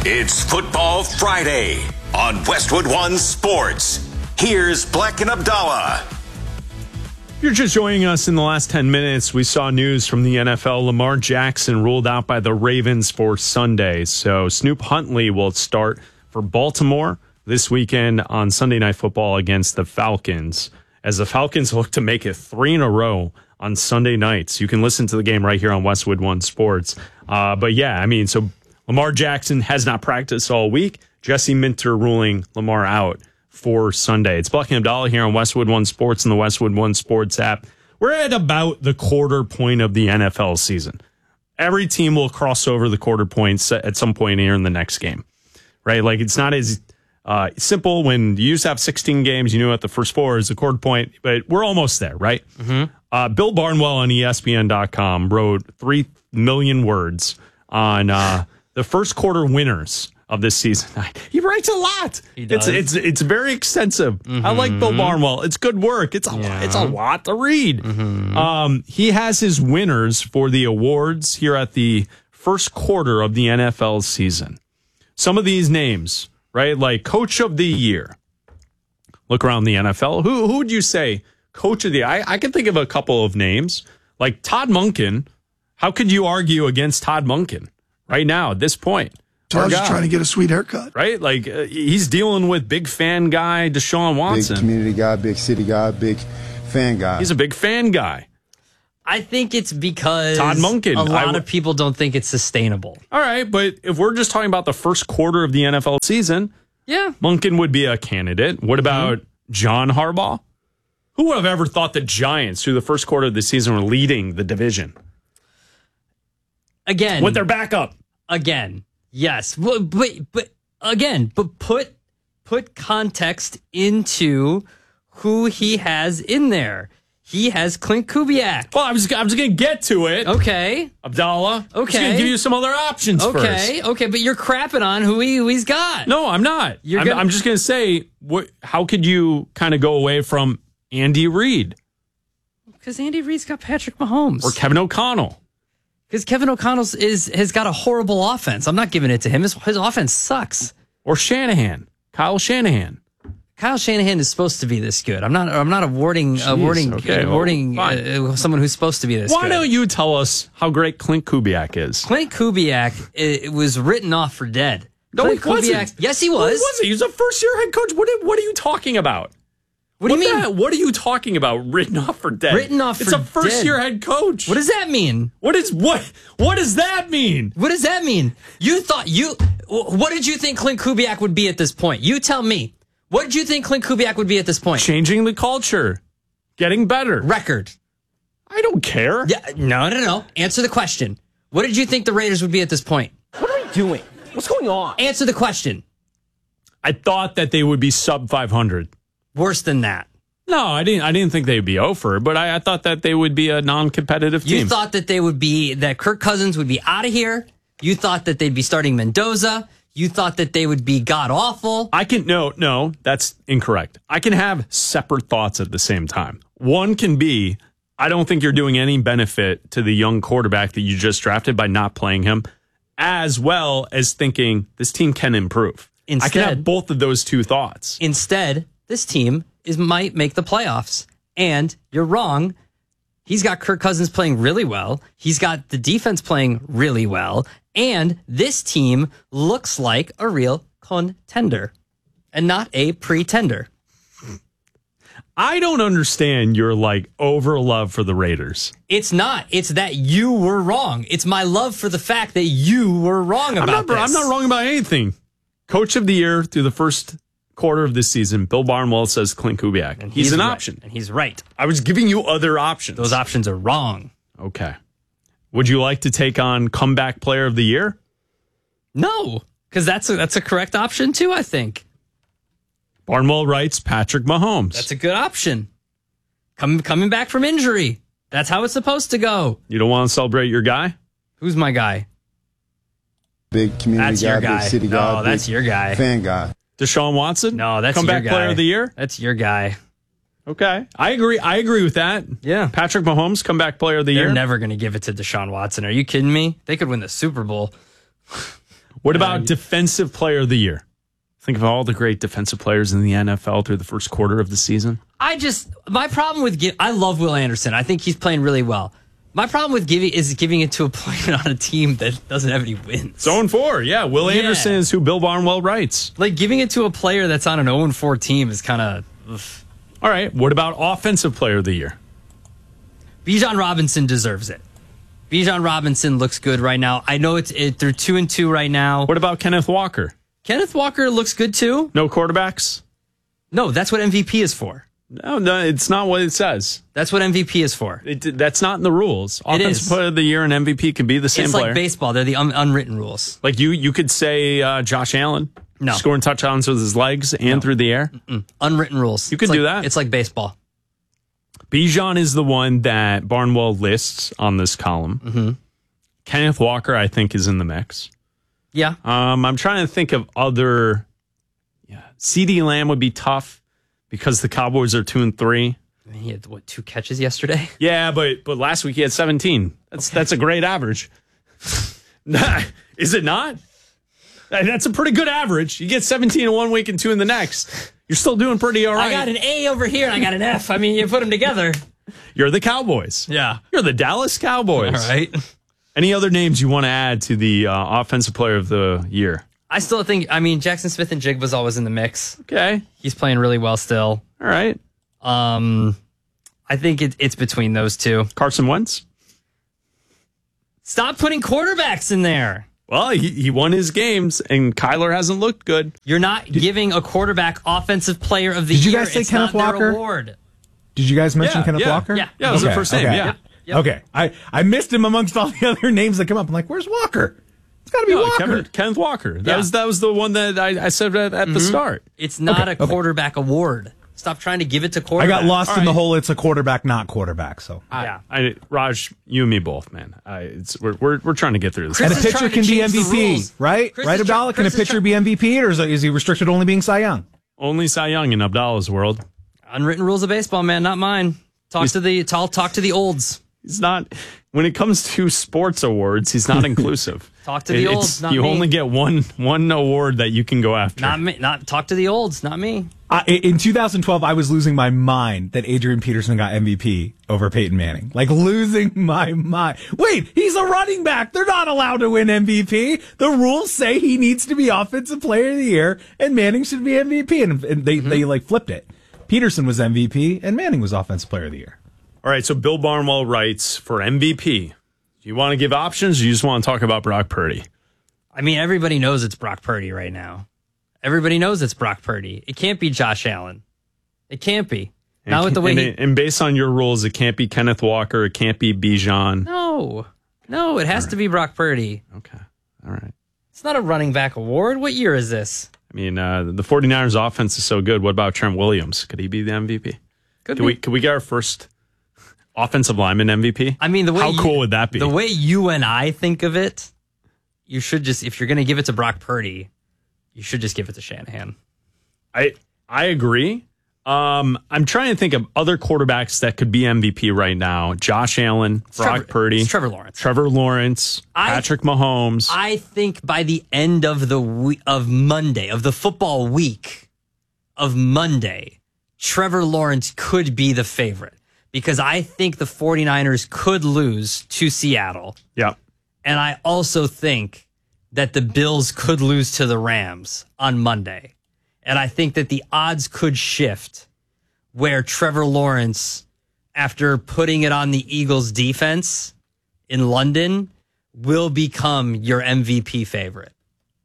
It's Football Friday on Westwood One Sports. Here's Black and Abdallah. If you're just joining us in the last 10 minutes, we saw news from the NFL. Lamar Jackson ruled out by the Ravens for Sunday. So Snoop Huntley will start for Baltimore this weekend on Sunday Night Football against the Falcons, as the Falcons look to make it 3 in a row on Sunday nights. You can listen to the game right here on Westwood One Sports. But yeah, I mean, so Lamar Jackson has not practiced all week. Jesse Minter ruling Lamar out for Sunday. It's Black and Abdallah here on Westwood One Sports and the Westwood One Sports app. We're at about the quarter point of the NFL season. Every team will cross over the quarter points at some point here in the next game, right? Like, it's not as simple when you used to have 16 games. You knew what the first 4 is a quarter point, but we're almost there, right? Mm-hmm. Bill Barnwell on ESPN.com wrote 3 million words on the first quarter winners of this season. He writes a lot. He does. It's very extensive. Mm-hmm. I like Bill Barnwell. It's good work. It's a lot to read. Mm-hmm. He has his winners for the awards here at the first quarter of the NFL season. Some of these names, right? Like Coach of the Year. Look around the NFL. Who would you say Coach of the Year? I can think of a couple of names. Like Todd Monken. How could you argue against Todd Monken right now at this point? I was just trying to get a sweet haircut. Right? Like, he's dealing with big fan guy Deshaun Watson. Big community guy, big city guy, big fan guy. He's a big fan guy. I think it's because Todd Monken. A lot of people don't think it's sustainable. All right, but if we're just talking about the first quarter of the NFL season, yeah, Monken would be a candidate. What about John Harbaugh? Who would have ever thought the Giants, through the first quarter of the season, were leading the division? Again. With their backup. Again. Yes, but again, put context into who he has in there. He has Clint Kubiak. Well, I was going to get to it. Okay, Abdallah. Okay, I was going to give you some other options first. Okay, but you're crapping on who he's got. No, I'm not. I'm just going to say, how could you kind of go away from Andy Reid? Because Andy Reid's got Patrick Mahomes or Kevin O'Connell. Because Kevin O'Connell has got a horrible offense. I'm not giving it to him. His offense sucks. Or Shanahan. Kyle Shanahan. Kyle Shanahan is supposed to be this good. I'm not awarding someone who's supposed to be this good. Why don't you tell us how great Clint Kubiak is? Clint Kubiak it was written off for dead. No, he wasn't. Yes, he was. No, he wasn't. He was a first-year head coach. What are you talking about? What do you mean? What are you talking about? Written off for dead. Written off for dead. It's a first-year head coach. What does that mean? What does that mean? What does that mean? What did you think Clint Kubiak would be at this point? You tell me. What did you think Clint Kubiak would be at this point? Changing the culture. Getting better. Record. I don't care. Yeah, no. Answer the question. What did you think the Raiders would be at this point? What are we doing? What's going on? Answer the question. I thought that they would be sub 500. Worse than that. No, I didn't think they'd be over, but I thought that they would be a non-competitive team. You thought that Kirk Cousins would be out of here. You thought that they'd be starting Mendoza. You thought that they would be god-awful. No, that's incorrect. I can have separate thoughts at the same time. One can be, I don't think you're doing any benefit to the young quarterback that you just drafted by not playing him, as well as thinking this team can improve. I can have both of those two thoughts. Instead, this team might make the playoffs. And you're wrong. He's got Kirk Cousins playing really well. He's got the defense playing really well. And this team looks like a real contender and not a pretender. I don't understand your over love for the Raiders. It's not. It's that you were wrong. It's my love for the fact that you were wrong about this. I'm not wrong about anything. Coach of the Year through the first quarter of this season, Bill Barnwell says Clint Kubiak. And he's an option. And he's right. I was giving you other options. Those options are wrong. Okay. Would you like to take on Comeback Player of the Year? No, because that's a correct option too, I think. Barnwell writes Patrick Mahomes. That's a good option. Coming back from injury. That's how it's supposed to go. You don't want to celebrate your guy? Who's my guy? Big community guy, big city guy. No, that's your guy. Fan guy. Deshaun Watson? No, that's your guy. Comeback Player of the Year? That's your guy. Okay. I agree with that. Yeah. Patrick Mahomes, Comeback Player of the Year? They're never going to give it to Deshaun Watson. Are you kidding me? They could win the Super Bowl. What about defensive player of the year? Think of all the great defensive players in the NFL through the first quarter of the season. My problem with I love Will Anderson. I think he's playing really well. My problem with giving it to a player on a team that doesn't have any wins. 0-4, yeah. Will Anderson is who Bill Barnwell writes. Like, giving it to a player that's on an 0-4 team is kind of... All right, what about offensive player of the year? Bijan Robinson deserves it. Bijan Robinson looks good right now. I know they're 2-2 right now. What about Kenneth Walker? Kenneth Walker looks good too. No quarterbacks? No, that's what MVP is for. No, it's not what it says. That's what MVP is for. That's not in the rules. Offensive player of the year and MVP can be the same player. It's like baseball. They're the unwritten rules. Like you could say Josh Allen scoring touchdowns with his legs and through the air. Unwritten rules. You could do that. It's like baseball. Bijan is the one that Barnwell lists on this column. Mm-hmm. Kenneth Walker, I think, is in the mix. Yeah. I'm trying to think of other. Yeah, CeeDee Lamb would be tough because the Cowboys are 2-3. He had 2 catches yesterday. Yeah, but last week he had 17. That's a great average. Is it not? That's a pretty good average. You get 17 in 1 week and 2 in the next. You're still doing pretty all right. I got an A over here and I got an F. I mean, you put them together. You're the Cowboys. Yeah. You're the Dallas Cowboys. All right. Any other names you want to add to the offensive player of the year? I still think, Jackson Smith and Jig was always in the mix. Okay. He's playing really well still. All right. I think it's between those two. Carson Wentz? Stop putting quarterbacks in there. Well, he won his games, and Kyler hasn't looked good. You're not giving a quarterback offensive player of the year. Did you guys say Kenneth Walker? Award. Did you guys mention Kenneth Walker? Yeah. Yeah, it was the first name. Okay. Yeah. Yep. Okay. I missed him amongst all the other names that come up. I'm like, where's Walker? It's got to be Walker. Kenneth Walker. That was the one that I said at the start. It's not a quarterback award. Stop trying to give it to quarterback. I got lost in the whole it's a quarterback, not quarterback. So Raj, you and me both, man. We're trying to get through this. And a pitcher can be MVP, right? Right, Abdallah? Can a pitcher be MVP, or is he restricted only being Cy Young? Only Cy Young in Abdallah's world. Unwritten rules of baseball, man, not mine. Talk to the olds. He's not. When it comes to sports awards, he's not inclusive. Talk to the olds, not you me. only get one award that you can go after. Not me. Not talk to the olds, not me. In 2012, I was losing my mind that Adrian Peterson got MVP over Peyton Manning. Like, losing my mind. Wait, he's a running back. They're not allowed to win MVP. The rules say he needs to be Offensive Player of the Year, and Manning should be MVP. And they like flipped it. Peterson was MVP, and Manning was Offensive Player of the Year. All right, so Bill Barnwell writes for MVP. Do you want to give options, or you just want to talk about Brock Purdy? I mean, everybody knows it's Brock Purdy right now. Everybody knows it's Brock Purdy. It can't be Josh Allen. It can't be. Not with the way and based on your rules, it can't be Kenneth Walker. It can't be Bijan. No, it has to be Brock Purdy. Okay, all right. It's not a running back award. What year is this? I mean, the 49ers offense is so good. What about Trent Williams? Could he be the MVP? Could we get our first offensive lineman MVP? I mean, how cool would that be? The way you and I think of it, you should just, if you're going to give it to Brock Purdy, you should just give it to Shanahan. I agree. I'm trying to think of other quarterbacks that could be MVP right now. Josh Allen, Brock Purdy. It's Trevor Lawrence. Patrick Mahomes. I think by the end of Monday, of the football week of Monday, Trevor Lawrence could be the favorite. Because I think the 49ers could lose to Seattle. Yep. And I also think that the Bills could lose to the Rams on Monday. And I think that the odds could shift where Trevor Lawrence, after putting it on the Eagles defense in London, will become your MVP favorite.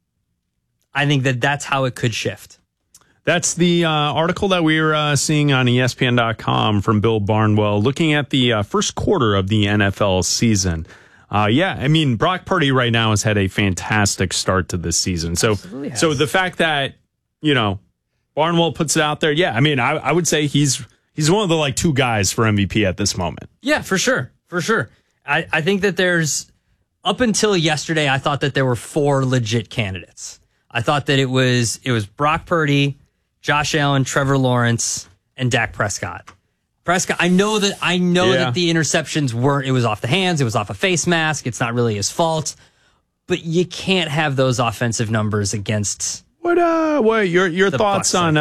I think that's how it could shift. That's the article that we were seeing on ESPN.com from Bill Barnwell, looking at the first quarter of the NFL season. I mean, Brock Purdy right now has had a fantastic start to this season. So the fact that, Barnwell puts it out there, I mean, I would say he's one of the two guys for MVP at this moment. Yeah, for sure. I think that there's, up until yesterday, I thought that there were 4 legit candidates. I thought that it was Brock Purdy, Josh Allen, Trevor Lawrence, and Dak Prescott. I know that the interceptions weren't, it was off the hands, it was off a face mask, it's not really his fault. but you can't have those offensive numbers against. What your thoughts on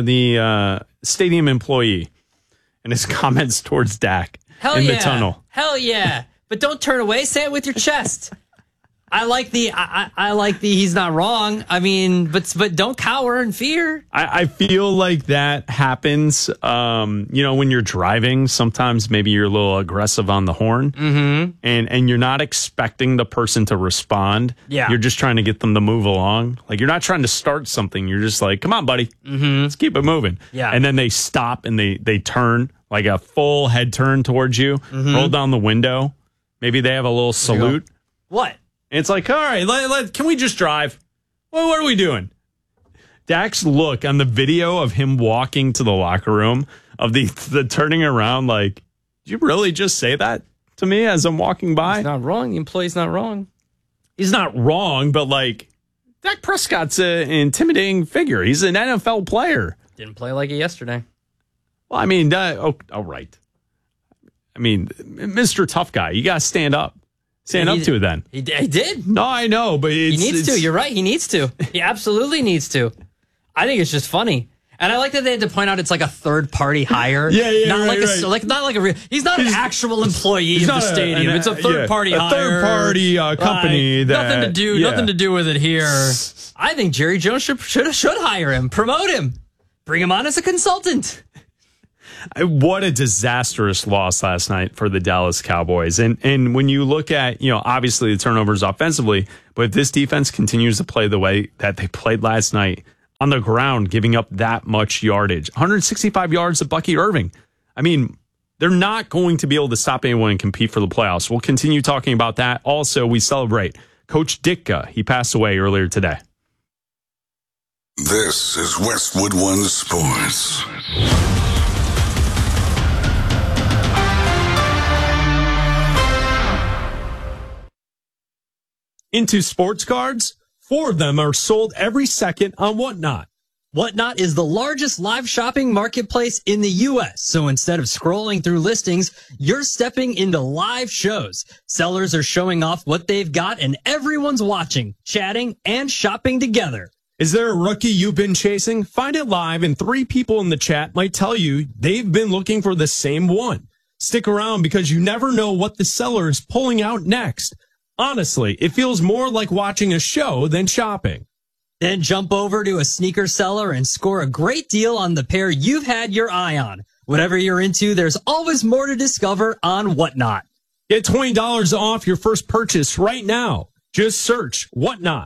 the stadium employee and his comments towards Dak the tunnel? Hell yeah. But don't turn away. Say it with your chest. I like the he's not wrong. I mean, but don't cower in fear. I feel like that happens, when you're driving, sometimes maybe you're a little aggressive on the horn and you're not expecting the person to respond. Yeah. You're just trying to get them to move along. Like you're not trying to start something. You're just like, come on, buddy. Let's keep it moving. Yeah. And then they stop and they turn like a full head turn towards you, roll down the window. Maybe they have a little salute. What? It's like, all right, can we just drive? Well, what are we doing? Dak's look on the video of him walking to the locker room, of the turning around, like, did you really just say that to me as I'm walking by? He's not wrong. The employee's not wrong. He's not wrong, but like, Dak Prescott's an intimidating figure. He's an NFL player. Didn't play like it yesterday. Well, I mean, all right. I mean, Mr. Tough Guy, you got to stand up. Stand up to it then. He did. No, I know, but he needs to. You're right. He needs to. He absolutely needs to. I think it's just funny. And I like that they had to point out it's like a third party hire. Yeah, not right, like not like a real. He's not an actual employee of the stadium. It's a third party hire. A third party company. Nothing to do with it here. I think Jerry Jones should hire him, promote him, bring him on as a consultant. What a disastrous loss last night for the Dallas Cowboys. And when you look at, obviously the turnovers offensively, but if this defense continues to play the way that they played last night on the ground, giving up that much yardage, 165 yards to Bucky Irving. I mean, they're not going to be able to stop anyone and compete for the playoffs. We'll continue talking about that. Also, we celebrate Coach Ditka. He passed away earlier today. This is Westwood One Sports. Into sports cards, 4 of them are sold every second on Whatnot. Whatnot is the largest live shopping marketplace in the U.S. So instead of scrolling through listings, you're stepping into live shows. Sellers are showing off what they've got and everyone's watching, chatting, and shopping together. Is there a rookie you've been chasing? Find it live and 3 people in the chat might tell you they've been looking for the same one. Stick around because you never know what the seller is pulling out next. Honestly, it feels more like watching a show than shopping. Then jump over to a sneaker seller and score a great deal on the pair you've had your eye on. Whatever you're into, there's always more to discover on Whatnot. Get $20 off your first purchase right now. Just search Whatnot,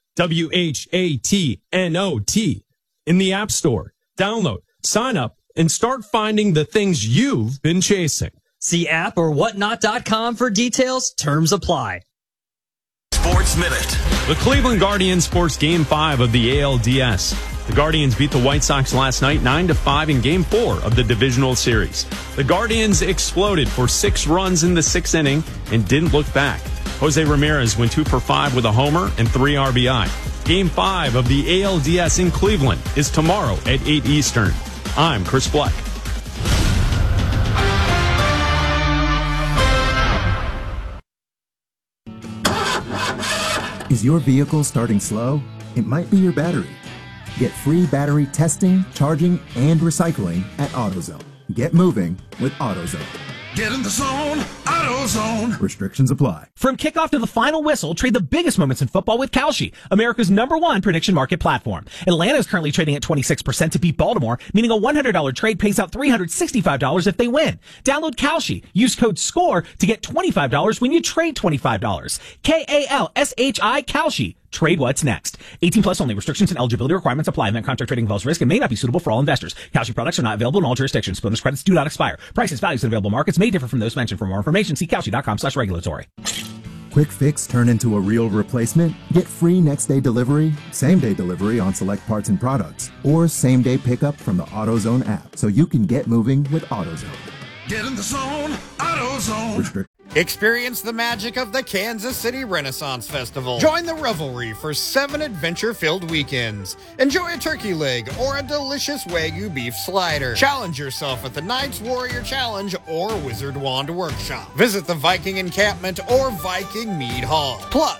WHATNOT, in the App Store. Download, sign up, and start finding the things you've been chasing. See app or whatnot.com for details. Terms apply. Sports Minute. The Cleveland Guardians forced Game 5 of the ALDS. The Guardians beat the White Sox last night 9-5 in Game 4 of the divisional series. The Guardians exploded for 6 runs in the 6th inning and didn't look back. Jose Ramirez went 2 for 5 with a homer and 3 RBI. Game 5 of the ALDS in Cleveland is tomorrow at 8 Eastern. I'm Chris Fleck. Is your vehicle starting slow? It might be your battery. Get free battery testing, charging, and recycling at AutoZone. Get moving with AutoZone. Get in the zone, AutoZone. Restrictions apply. From kickoff to the final whistle, trade the biggest moments in football with Kalshi, America's #1 prediction market platform. Atlanta is currently trading at 26% to beat Baltimore, meaning a $100 trade pays out $365 if they win. Download Kalshi. Use code SCORE to get $25 when you trade $25. KALSHI Kalshi. Trade what's next. 18 plus only. Restrictions and eligibility requirements apply. Event contract trading involves risk and may not be suitable for all investors. Kalshi products are not available in all jurisdictions. Bonus credits do not expire. Prices, values, and available markets may differ from those mentioned. For more information, see Kalshi.com/regulatory. Quick fix turn into a real replacement? Get free next day delivery, same day delivery on select parts and products, or same day pickup from the AutoZone app so you can get moving with AutoZone. Get in the zone, AutoZone. Experience the magic of the Kansas City Renaissance Festival. Join the revelry for 7 adventure-filled weekends. Enjoy a turkey leg or a delicious Wagyu beef slider. Challenge yourself at the Knights Warrior Challenge or Wizard Wand Workshop. Visit the Viking Encampment or Viking Mead Hall. Plus,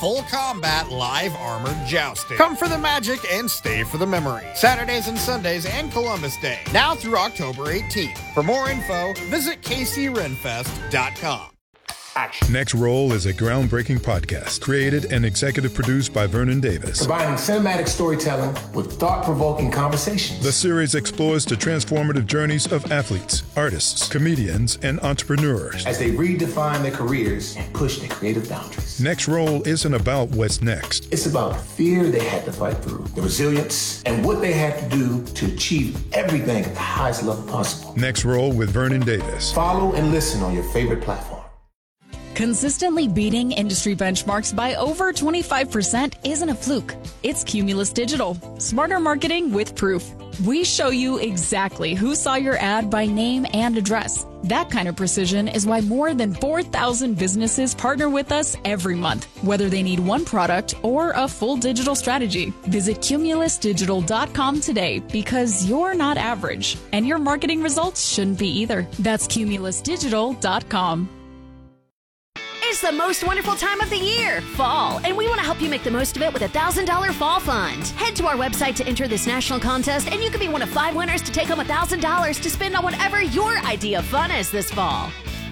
full combat live armored jousting. Come for the magic and stay for the memory. Saturdays and Sundays and Columbus Day, now through October 18th. For more info, visit kcrenfest.com. Action. Next Roll is a groundbreaking podcast created and executive produced by Vernon Davis. Combining cinematic storytelling with thought-provoking conversations. The series explores the transformative journeys of athletes, artists, comedians, and entrepreneurs as they redefine their careers and push their creative boundaries. Next Roll isn't about what's next. It's about the fear they had to fight through, the resilience, and what they had to do to achieve everything at the highest level possible. Next Roll with Vernon Davis. Follow and listen on your favorite platform. Consistently beating industry benchmarks by over 25% isn't a fluke. It's Cumulus Digital. Smarter marketing with proof. We show you exactly who saw your ad by name and address. That kind of precision is why more than 4,000 businesses partner with us every month, whether they need one product or a full digital strategy. Visit cumulusdigital.com today because you're not average, and your marketing results shouldn't be either. That's cumulusdigital.com. It's the most wonderful time of the year, fall, and we want to help you make the most of it with a $1,000 fall fund. Head to our website to enter this national contest, and you could be one of 5 winners to take home $1,000 to spend on whatever your idea of fun is this fall.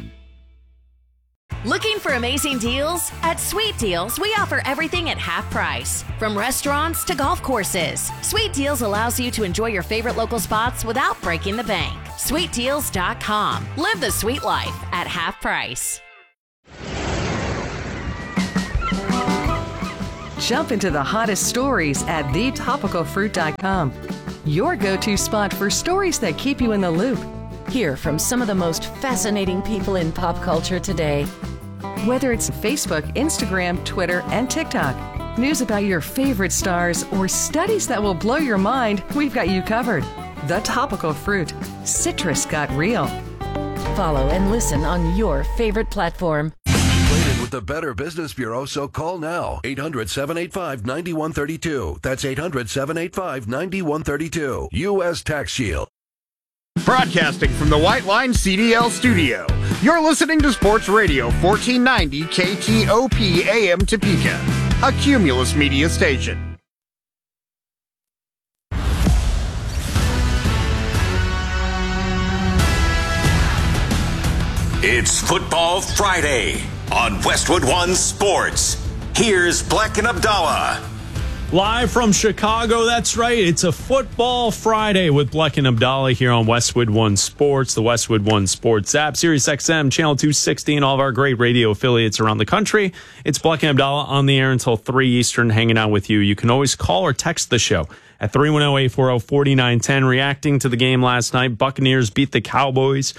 Looking for amazing deals? At Sweet Deals, we offer everything at half price, from restaurants to golf courses. Sweet Deals allows you to enjoy your favorite local spots without breaking the bank. SweetDeals.com. Live the sweet life at half price. Jump into the hottest stories at thetopicalfruit.com. Your go-to spot for stories that keep you in the loop. Hear from some of the most fascinating people in pop culture today. Whether it's Facebook, Instagram, Twitter, and TikTok, news about your favorite stars, or studies that will blow your mind, we've got you covered. The Topical Fruit. Citrus got real. Follow and listen on your favorite platform. With the Better Business Bureau, so call now. 800-785-9132. That's 800-785-9132. U.S. Tax Shield. Broadcasting from the White Line CDL studio. You're listening to Sports Radio 1490 KTOP AM Topeka, a Cumulus Media station. It's Football Friday on Westwood One Sports. Here's Black and Abdallah. Live from Chicago, that's right. It's a Football Friday with Black and Abdallah here on Westwood One Sports, the Westwood One Sports app, Sirius XM, Channel 260, and all of our great radio affiliates around the country. It's Black and Abdallah on the air until 3 Eastern, hanging out with you. You can always call or text the show at 310-840-4910. Reacting to the game last night, Buccaneers beat the Cowboys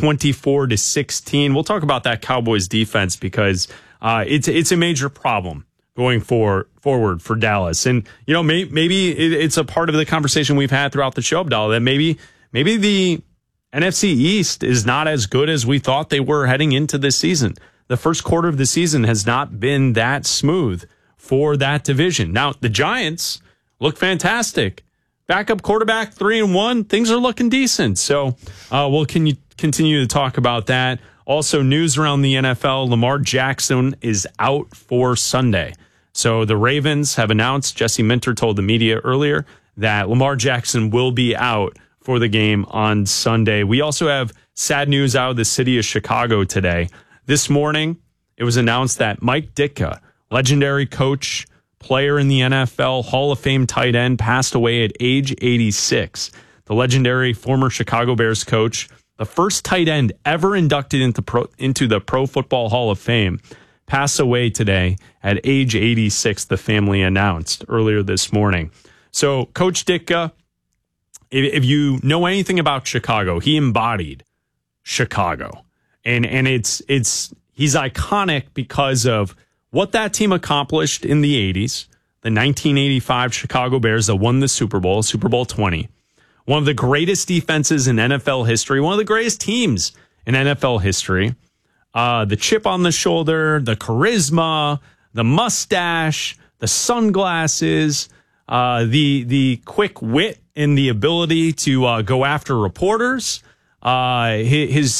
24-16. We'll talk about that Cowboys defense because it's a major problem going forward for Dallas. And, you know, maybe it's a part of the conversation we've had throughout the show, Abdallah, that maybe the NFC East is not as good as we thought they were heading into this season. The first quarter of the season has not been that smooth for that division. Now, the Giants look fantastic. Backup quarterback, 3-1. Things are looking decent. So we'll continue to talk about that. Also, news around the NFL. Lamar Jackson is out for Sunday. So the Ravens have announced, Jesse Minter told the media earlier, that Lamar Jackson will be out for the game on Sunday. We also have sad news out of the city of Chicago today. This morning, it was announced that Mike Ditka, legendary coach, player in the NFL, Hall of Fame tight end, passed away at age 86. The legendary former Chicago Bears coach, the first tight end ever inducted into the Pro Football Hall of Fame, passed away today at age 86, the family announced earlier this morning. So Coach Ditka, if you know anything about Chicago, he embodied Chicago. And he's iconic because of what that team accomplished in the 80s, the 1985 Chicago Bears that won the Super Bowl 20. One of the greatest defenses in NFL history, one of the greatest teams in NFL history. The chip on the shoulder, the charisma, the mustache, the sunglasses, the quick wit and the ability to go after reporters. His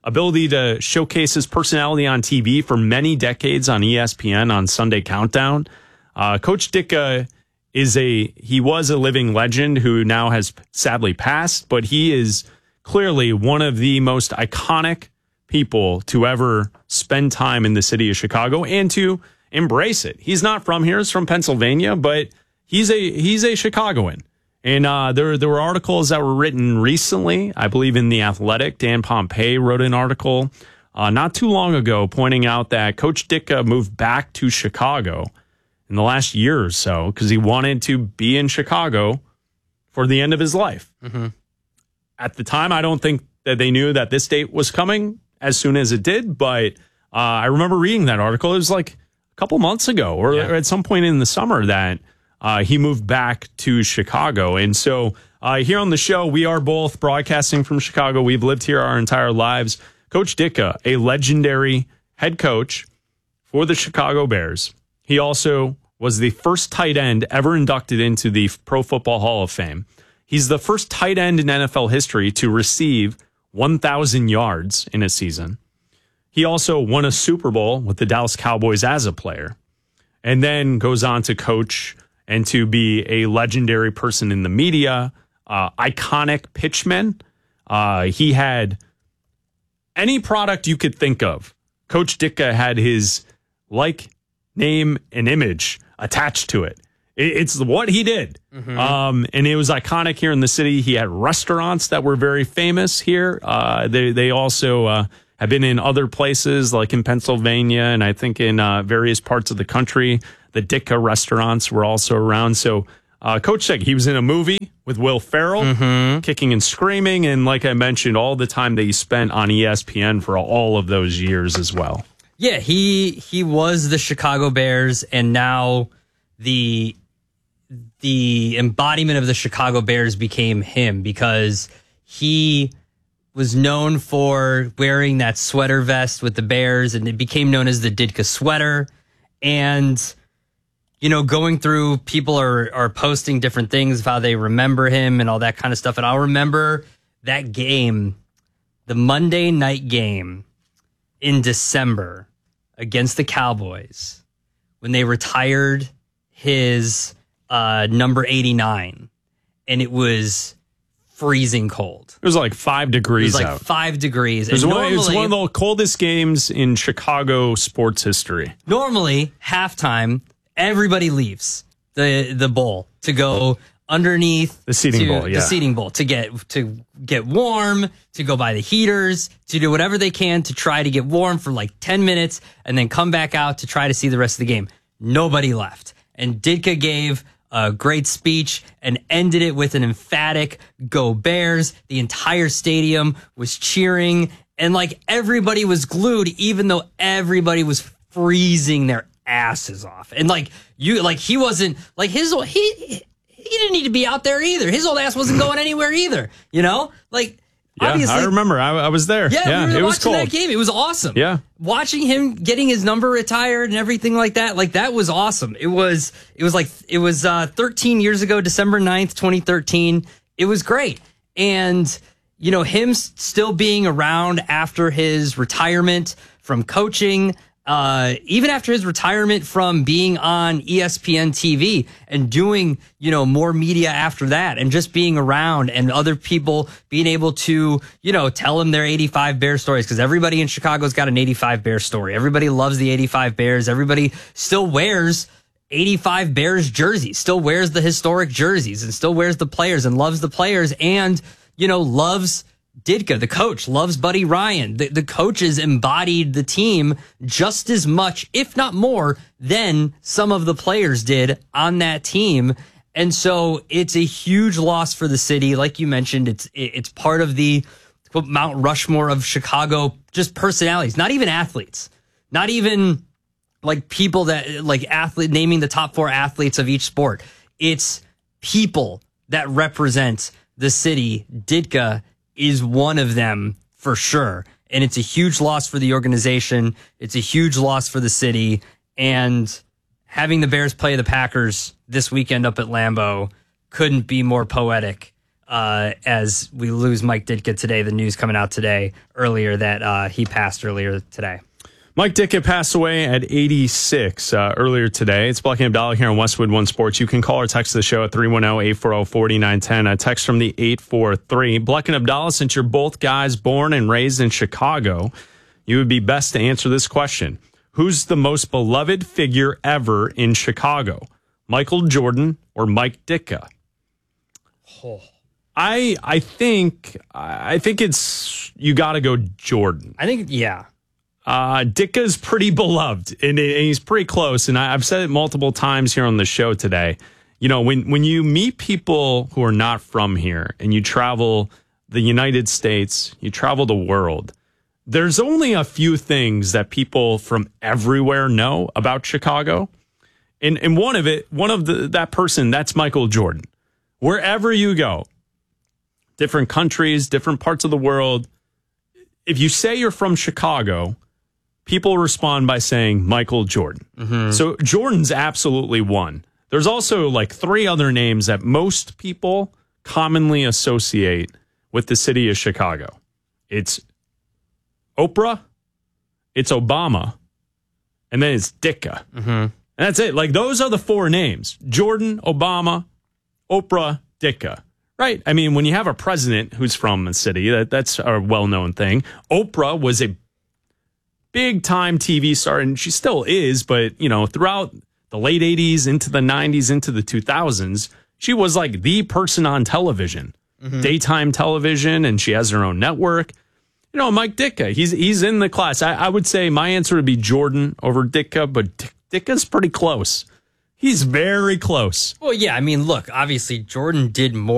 ability to showcase his personality on TV for many decades on ESPN on Sunday Countdown. Coach Ditka he was a living legend who now has sadly passed, but he is clearly one of the most iconic people to ever spend time in the city of Chicago and to embrace it. He's not from here; he's from Pennsylvania, but he's a Chicagoan. And there were articles that were written recently, I believe in The Athletic. Dan Pompei wrote an article not too long ago pointing out that Coach Ditka moved back to Chicago in the last year or so because he wanted to be in Chicago for the end of his life. Mm-hmm. At the time, I don't think that they knew that this date was coming as soon as it did, but I remember reading that article. It was like a couple months ago or at some point in the summer that he moved back to Chicago. And so here on the show, we are both broadcasting from Chicago. We've lived here our entire lives. Coach Ditka, a legendary head coach for the Chicago Bears. He also was the first tight end ever inducted into the Pro Football Hall of Fame. He's the first tight end in NFL history to receive 1,000 yards in a season. He also won a Super Bowl with the Dallas Cowboys as a player, and then goes on to coach and to be a legendary person in the media, iconic pitchman. He had any product you could think of. Coach Ditka had his name, and image attached to it. It's what he did. Mm-hmm. And it was iconic here in the city. He had restaurants that were very famous here. They also have been in other places like in Pennsylvania and I think in various parts of the country. The Ditka restaurants were also around. So Coach Ditka, he was in a movie with Will Ferrell, Kicking and Screaming. And like I mentioned, all the time that he spent on ESPN for all of those years as well. Yeah, he was the Chicago Bears, and now the embodiment of the Chicago Bears became him because he was known for wearing that sweater vest with the Bears, and it became known as the Ditka sweater. And, you know, going through, people are posting different things of how they remember him and all that kind of stuff. And I'll remember that game, the Monday night game in December against the Cowboys, when they retired his number 89, and it was freezing cold. It was like 5 degrees out. 5 degrees. It was one of the coldest games in Chicago sports history. Normally, halftime, everybody leaves the bowl to go underneath the seating bowl to get warm, to go by the heaters, to do whatever they can to try to get warm for like 10 minutes and then come back out to try to see the rest of the game. Nobody left. And Ditka gave a great speech and ended it with an emphatic "Go Bears." The entire stadium was cheering, and like everybody was glued, even though everybody was freezing their asses off. And he wasn't like he didn't need to be out there either. His old ass wasn't going anywhere either. You know, obviously, I remember. I was there. Yeah, we were watching that game. It was awesome. Yeah, watching him getting his number retired and everything like that. That was awesome. It was 13 years ago, December 9th, 2013. It was great. And, you know, him still being around after his retirement from coaching, even after his retirement from being on ESPN TV and doing, you know, more media after that, and just being around and other people being able to, you know, tell him their 85 Bear stories, because everybody in Chicago's got an 85 Bear story. Everybody loves the 85 Bears. Everybody still wears 85 Bears jerseys, still wears the historic jerseys, and still wears the players and loves the players, and, you know, loves Ditka, the coach, loves Buddy Ryan. The coaches embodied the team just as much, if not more, than some of the players did on that team. And so it's a huge loss for the city. Like you mentioned, it's part of the Mount Rushmore of Chicago, just personalities, not even athletes, not even like people that like naming the top 4 athletes of each sport. It's people that represent the city. Ditka is one of them for sure. And it's a huge loss for the organization. It's a huge loss for the city. And having the Bears play the Packers this weekend up at Lambeau couldn't be more poetic as we lose Mike Ditka today. The news coming out earlier that he passed earlier today. Mike Ditka passed away at 86 earlier today. It's Black and Abdallah here on Westwood One Sports. You can call or text the show at 310-840-4910. A text from the 843. Black and Abdallah, since you're both guys born and raised in Chicago, you would be best to answer this question. Who's the most beloved figure ever in Chicago? Michael Jordan or Mike Ditka? Oh. I think it's you got to go Jordan. I think, yeah. Ditka's pretty beloved, and he's pretty close. And I've said it multiple times here on the show today. You know, when you meet people who are not from here and you travel the United States, you travel the world, there's only a few things that people from everywhere know about Chicago. And that person, that's Michael Jordan. Wherever you go, different countries, different parts of the world, if you say you're from Chicago, people respond by saying Michael Jordan. Mm-hmm. So Jordan's absolutely one. There's also like 3 other names that most people commonly associate with the city of Chicago. It's Oprah, it's Obama, and then it's Ditka. Mm-hmm. And that's it. Like, those are the 4 names. Jordan, Obama, Oprah, Ditka. Right? I mean, when you have a president who's from a city, that's a well-known thing. Oprah was a big-time TV star, and she still is, but, you know, throughout the late 80s, into the 90s, into the 2000s, she was like the person on television, daytime television, and she has her own network. You know, Mike Ditka, he's in the class. I would say my answer would be Jordan over Ditka, but Ditka's pretty close. He's very close. Well, yeah, I mean, look, obviously Jordan did more